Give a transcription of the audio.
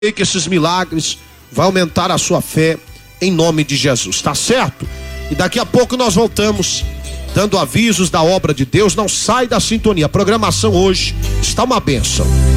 que esses milagres vão aumentar a sua fé em nome de Jesus, tá certo? E daqui a pouco nós voltamos dando avisos da obra de Deus. Não sai da sintonia, a programação hoje está uma bênção.